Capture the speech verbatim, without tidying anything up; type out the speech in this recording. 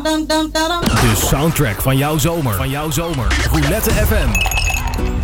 De soundtrack van jouw zomer. Van jouw zomer. Roulette F M.